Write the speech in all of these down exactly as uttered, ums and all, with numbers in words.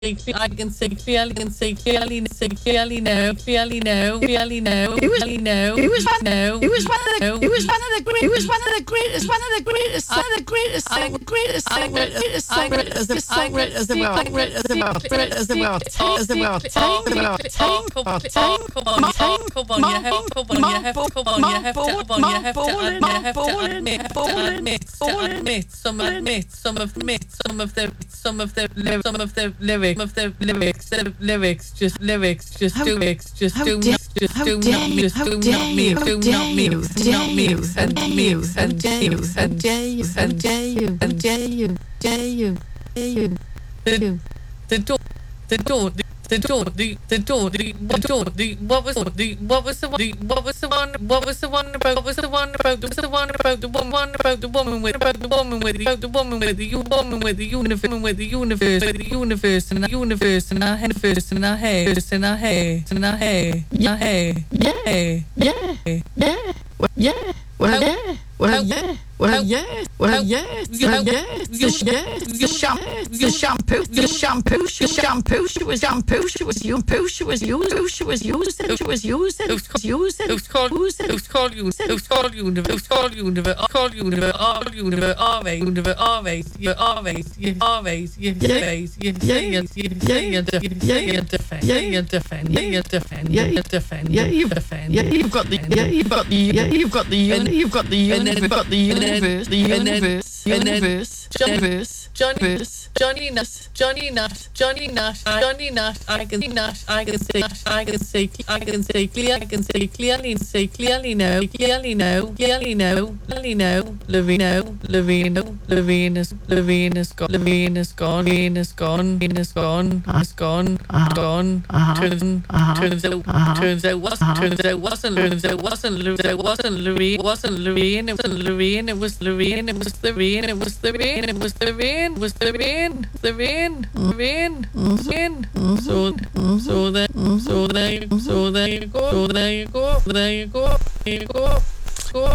I can say clearly, can say clearly, say clearly no, clearly no, clearly no, He was, clearly no, he was one, no. he was one of the, he was one of the great, he was one of the greatest, one of the greatest, one of the greatest, song, greatest songwriters, songwriters, the songwriters, the world, songwriters, the world, songwriters, the world, as the world, time, the world, time, Come on, come on, come on, you have, come on, you have, come on, you have to, come on, you have to, you have to admit, to admit, to admit, some admit, some of admit, some of the, some of the, some of the lyrics, some of the lyrics, the lyrics, just lyrics, just do lyrics, just do not, just do not mix, do not mix, do not mix, do not mix, and mix, and mix, and mix, and dare you, and dare you, dare you, dare you, the the door, the door, the the door, the the door, the what door, the what was the what was the one, the what was the one, what was the one about, what was the one about, what was the one about the one, one about the woman with, about the woman with, about the woman with the woman with the universe, with the universe, with the universe, and the universe, and our universe, and our hair, and our hair, and our hair, yeah, hey, yeah, yeah, yeah, yeah, well, yeah, well, yeah. Well, yes, well, yes, well, yes, the, yes, the, shampoo, the shampoo, the shampoo, she was shampoo, she was shampoo, she was shampoo, she was using, she was using, she was using, it was using, it was called, it was called you, it was called you, it was called you, it was called you, it was called you, it was always, it was always, you always, you always, you always, you say it, you say it, you say it, defend, you defend, you defend, you defend, yeah, you you defend, yeah, you've got the, yeah, you've got the, yeah, you've got the, you've got the, you've got the universe. Universe, the universe, universe, universe, universe, Johnny Nash, Johnny Nash, Johnny Nash, Johnny Nash. I can Nash, I can say, I can say, I can say clear, I can say clearly, say clearly no, clearly no, clearly no, clearly no. Levino, Levino, Levinus, Levinus gone, Levinus gone, Venus gone, Venus gone, has gone, gone. Turns, turns out, turns out wasn't, turns out wasn't, turns out wasn't, turns out wasn't Levine, wasn't Levine, it wasn't Levine, it was Levine, it was Levine, it was Levine, it was Levine, it was Levine, Levine, Levine, Levine. So, so that, so there you go, so there you go, so there you go, there you go, there you go, go.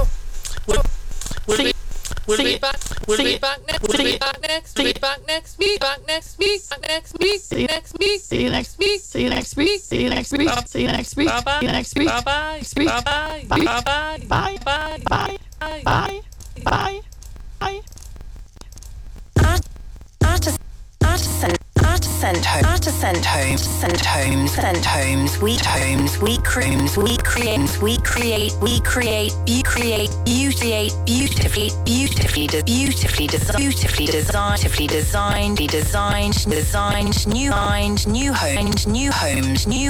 We'll be, we'll be back. We'll be back next. We'll be back next. We'll be back next week. Back next week. Back next week. See you next week. See you next week. See you next week. See you next week. See you next week. Bye bye. See you next week. Bye bye. Bye bye. Bye bye. Bye bye. Bye bye. Bye bye. Artisan, artisan, artisan home, artisan homes, sent homes, sent homes, we homes, we creams, we create, we create, we create, you create, you create, beautifully, beautifully, beautifully, beautifully designed, beautifully designed, designed, designed, new minds, new homes, new homes, new